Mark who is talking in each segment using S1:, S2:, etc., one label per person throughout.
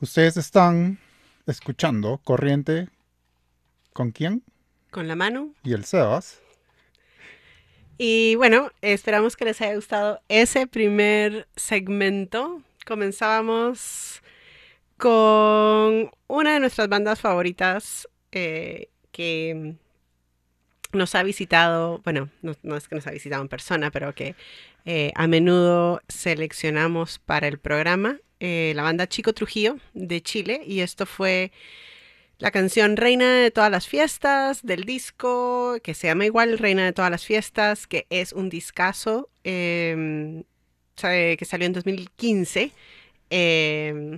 S1: Ustedes están escuchando Corriente con quién
S2: Con la mano.
S1: y el Sebas.
S2: Y bueno, esperamos que les haya gustado ese primer segmento. Comenzábamos con una de nuestras bandas favoritas que nos ha visitado, bueno, no es que nos ha visitado en persona, pero que a menudo seleccionamos para el programa, la banda Chico Trujillo de Chile, y esto fue la canción Reina de todas las fiestas del disco, que se llama igual Reina de todas las fiestas, que es un discazo que salió en 2015. Eh,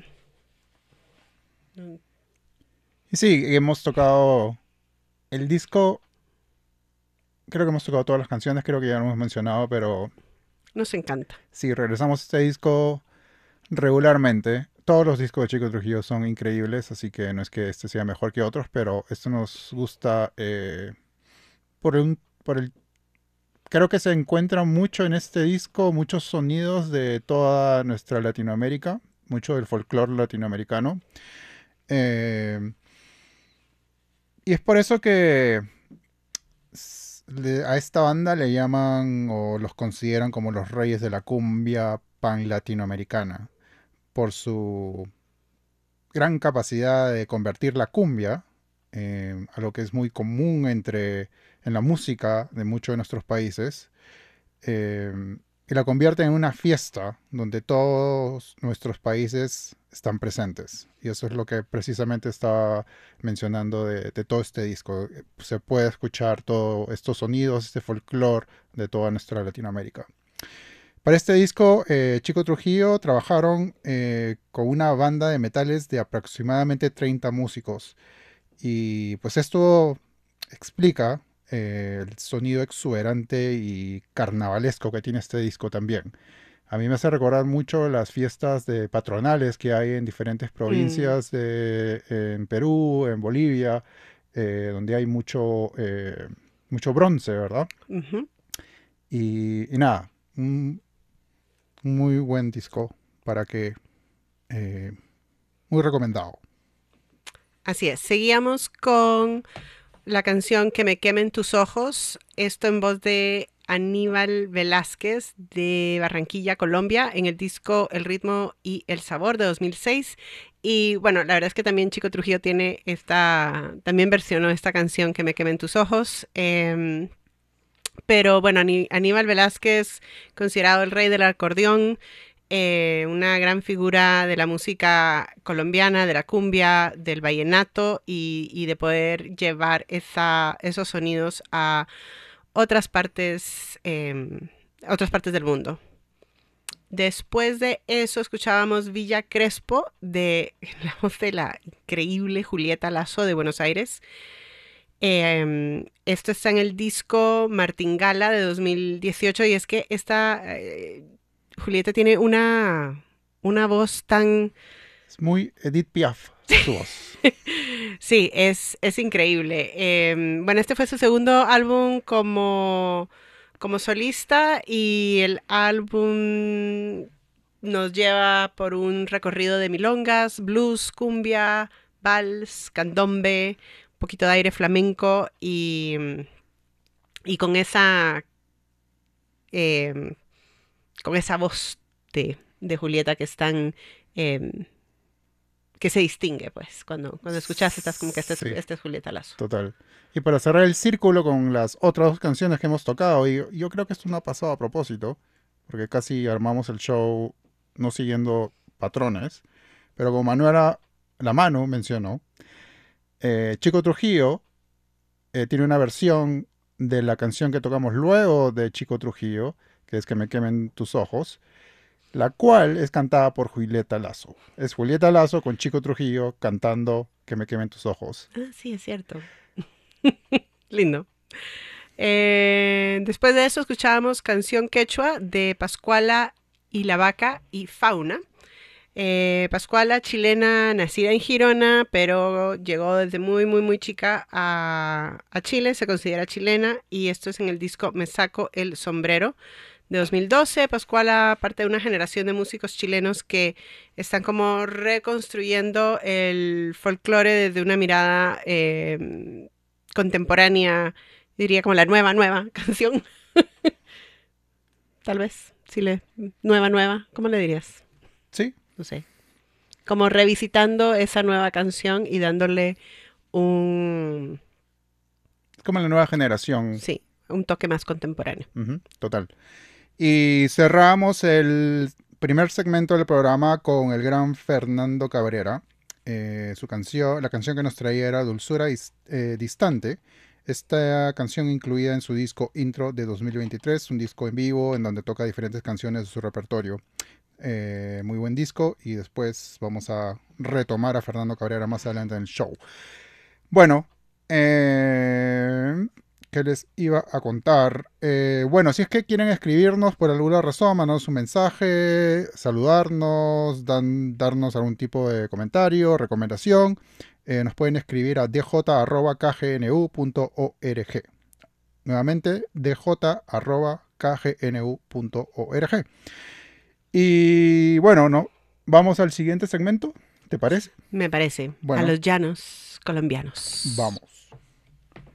S1: Y sí, hemos tocado el disco, creo que hemos tocado todas las canciones, creo que ya lo hemos mencionado, pero
S2: Nos encanta.
S1: sí, regresamos a este disco regularmente. Todos los discos de Chico Trujillo son increíbles, así que no es que este sea mejor que otros, pero este nos gusta por el... Creo que se encuentra mucho en este disco, muchos sonidos de toda nuestra Latinoamérica, mucho del folclore latinoamericano. Eh, y es por eso que a esta banda le llaman o los consideran como los reyes de la cumbia pan latinoamericana, por su gran capacidad de convertir la cumbia, a lo que es muy común en la música de muchos de nuestros países, eh, y la convierte en una fiesta donde todos nuestros países están presentes. Y eso es lo que precisamente estaba mencionando de todo este disco. Se puede escuchar todos estos sonidos, este folclore de toda nuestra Latinoamérica. Para este disco, Chico Trujillo trabajaron con una banda de metales de aproximadamente 30 músicos. Y pues esto explica el sonido exuberante y carnavalesco que tiene este disco también. A mí me hace recordar mucho las fiestas de patronales que hay en diferentes
S2: Mm,
S1: provincias en Perú, en Bolivia, donde hay mucho bronce, ¿verdad?
S2: ujú.
S1: Y nada, un muy buen disco para que, eh, muy recomendado.
S2: Así es. Seguíamos con la canción Que me quemen tus ojos, esto en voz de Aníbal Velázquez de Barranquilla, Colombia, en el disco El ritmo y el sabor de 2006. Y bueno, la verdad es que también Chico Trujillo tiene también versionó esta canción Que me quemen tus ojos. Pero bueno, Aníbal Velázquez, considerado el rey del acordeón, una gran figura de la música colombiana, de la cumbia, del vallenato y de poder llevar esos sonidos a otras partes del mundo. Después de eso escuchábamos Villa Crespo de la voz de la increíble Julieta Lazo de Buenos Aires. Esto está en el disco Martingala de 2018 y es que Julieta tiene una voz tan...
S1: Es muy Edith Piaf su voz.
S2: Sí, es increíble. Bueno, este fue su segundo álbum como solista y el álbum nos lleva por un recorrido de milongas, blues, cumbia, vals, candombe, un poquito de aire flamenco y em, con esa voz de Julieta que es tan... em, que se distingue, pues, cuando escuchas estás como que
S1: Sí,
S2: este es Julieta Lazo.
S1: total. Y para cerrar el círculo con las otras dos canciones que hemos tocado, y yo creo que esto no ha pasado a propósito, porque casi armamos el show no siguiendo patrones, pero como Manuela La Mano mencionó, Chico Trujillo tiene una versión de la canción que tocamos luego de Chico Trujillo, que es Que me quemen tus ojos, la cual es cantada por Julieta Lazo. Es Julieta Lazo con Chico Trujillo cantando Que me quemen tus ojos.
S2: Ah, sí, es cierto. Lindo. Después de eso escuchábamos Canción Quechua de Pascuala y la Vaca y Fauna. Pascuala, chilena, nacida en Girona, pero llegó desde muy chica a Chile, se considera chilena y esto es en el disco Me saco el sombrero de 2012. Pascuala parte de una generación de músicos chilenos que están como reconstruyendo el folclore desde una mirada contemporánea, diría como la nueva canción, tal vez, si le, nueva, ¿cómo le dirías?
S1: Sí,
S2: No sé, como revisitando esa nueva canción y dándole un,
S1: es como la nueva generación.
S2: sí, un toque más contemporáneo.
S1: Ujú, total. Y cerramos el primer segmento del programa con el gran Fernando Cabrera. Su canción, la canción que nos traía era Dulzura Distante. Esta canción incluida en su disco Intro de 2023, un disco en vivo en donde toca diferentes canciones de su repertorio. Muy buen disco y después vamos a retomar a Fernando Cabrera más adelante en el show. Bueno, ¿qué les iba a contar? Bueno, si es que quieren escribirnos por alguna razón, mandarnos un mensaje, saludarnos, darnos algún tipo de comentario, recomendación, nos pueden escribir a dj@kgnu.org. Nuevamente, dj@kgnu.org. Y bueno, no, vamos al siguiente segmento, ¿te parece?
S2: Me parece, a
S1: Bueno,
S2: los llanos colombianos.
S1: vamos.